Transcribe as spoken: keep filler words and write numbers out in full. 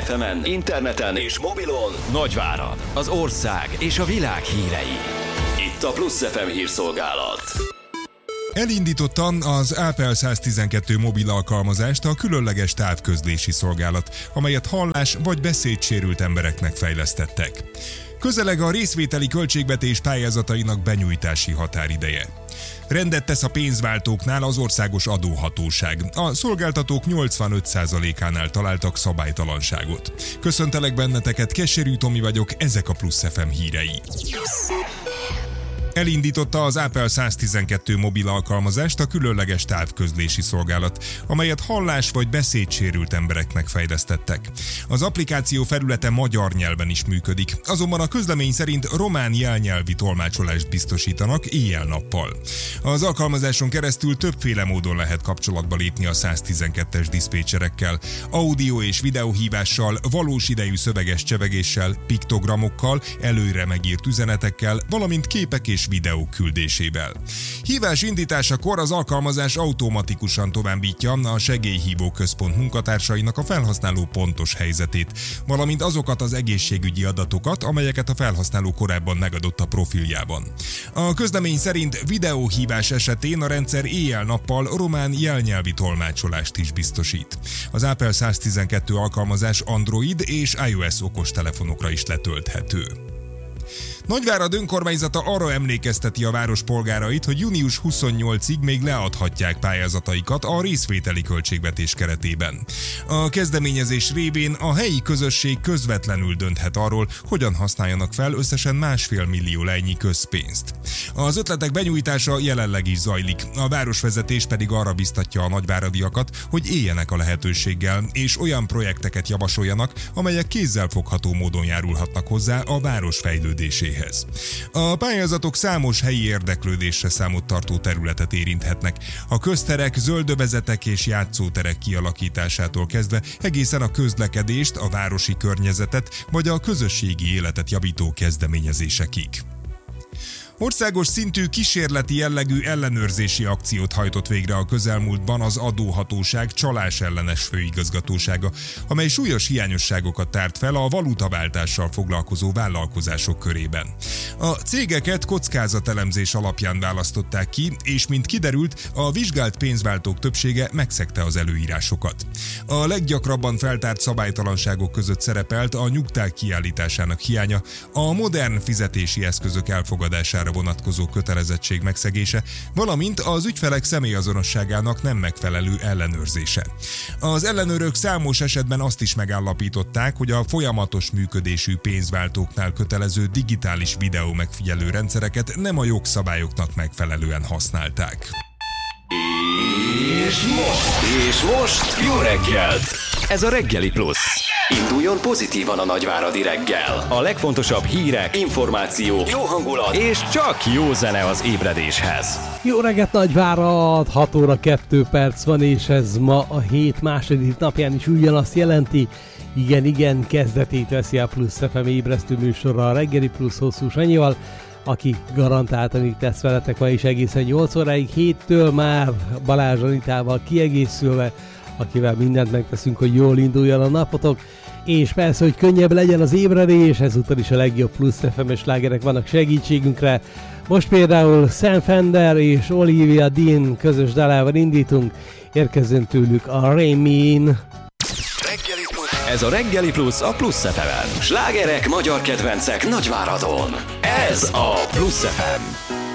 ef emen, interneten és mobilon Nagyvárad, az ország és a világ hírei. Itt a Plusz ef em hírszolgálat. Elindította az Apple száztizenkettő mobil alkalmazást a különleges távközlési szolgálat, amelyet hallás- vagy beszédsérült embereknek fejlesztettek. Közeleg a részvételi költségvetés pályázatainak benyújtási határideje. Rendet tesz a pénzváltóknál az országos adóhatóság. A szolgáltatók nyolcvanöt százalékánál találtak szabálytalanságot. Köszöntelek benneteket, Keserű Tomi vagyok, ezek a Plusz ef em hírei. Elindította az Apple száztizenkettő mobil alkalmazást a különleges távközlési szolgálat, amelyet hallás- vagy beszédsérült embereknek fejlesztettek. Az applikáció felülete magyar nyelven is működik, azonban a közlemény szerint román jelnyelvi tolmácsolást biztosítanak éjjel-nappal. Az alkalmazáson keresztül többféle módon lehet kapcsolatba lépni a száztizenkettes diszpécserekkel, audio és videóhívással, valós idejű szöveges csevegéssel, piktogramokkal, előre megírt üzenetekkel, valamint képek és videók küldésével. Hívás indításakor az alkalmazás automatikusan továbbítja a segélyhívó központ munkatársainak a felhasználó pontos helyzetét, valamint azokat az egészségügyi adatokat, amelyeket a felhasználó korábban megadott a profiljában. A közlemény szerint videóhívás esetén a rendszer éjjel-nappal román jelnyelvi tolmácsolást is biztosít. Az Apple száztizenkettő alkalmazás Android és iOS okostelefonokra is letölthető. Nagyvárad önkormányzata arra emlékezteti a város polgárait, hogy június huszonnyolcadikáig még leadhatják pályázataikat a részvételi költségvetés keretében. A kezdeményezés révén a helyi közösség közvetlenül dönthet arról, hogyan használjanak fel összesen másfél millió lejnyi közpénzt. Az ötletek benyújtása jelenleg is zajlik, a városvezetés pedig arra biztatja a nagyváradiakat, hogy éljenek a lehetőséggel, és olyan projekteket javasoljanak, amelyek kézzelfogható módon járulhatnak hozzá a város fejlődéséhez. A pályázatok számos helyi érdeklődésre számot tartó területet érinthetnek, a közterek, zöldövezetek és játszóterek kialakításától kezdve egészen a közlekedést, a városi környezetet vagy a közösségi életet javító kezdeményezésekig. Országos szintű kísérleti jellegű ellenőrzési akciót hajtott végre a közelmúltban az adóhatóság csalás ellenes főigazgatósága, amely súlyos hiányosságokat tárt fel a valutaváltással foglalkozó vállalkozások körében. A cégeket kockázatelemzés alapján választották ki, és mint kiderült, a vizsgált pénzváltók többsége megszegte az előírásokat. A leggyakrabban feltárt szabálytalanságok között szerepelt a nyugták kiállításának hiánya, a modern fizetési eszközök elfogadására vonatkozó kötelezettség megszegése, valamint az ügyfelek személyazonosságának nem megfelelő ellenőrzése. Az ellenőrök számos esetben azt is megállapították, hogy a folyamatos működésű pénzváltóknál kötelező digitális videó megfigyelő rendszereket nem a jogszabályoknak megfelelően használták. És most, és most jó reggelt! Ez a Reggeli Plusz. Induljon pozitívan a nagyváradi reggel. A legfontosabb hírek, információk, jó hangulat és csak jó zene az ébredéshez. Jó reggelt Nagyvárad! hat óra kettő perc van, és ez ma a hét második napján is ugyanazt jelenti. Igen, igen, kezdetét veszi a Plusz ef em ébresztő műsorra a Reggeli Plusz hosszú Sanyival, aki garantáltan itt tesz veletek ma is egészen nyolc óráig, héttől már Balázs Anitával kiegészülve, akivel mindent megteszünk, hogy jól induljon a napotok, és persze, hogy könnyebb legyen az ébredés, ezúttal is a legjobb Plusz ef em-es slágerek vannak segítségünkre. Most például Sam Fender és Olivia Dean közös dalával indítunk, érkezzen tőlük a Rain Man. Ez a Reggeli Plusz a Plusz ef emen. Slágerek, magyar kedvencek Nagyváradon. Ez a Plusz ef em.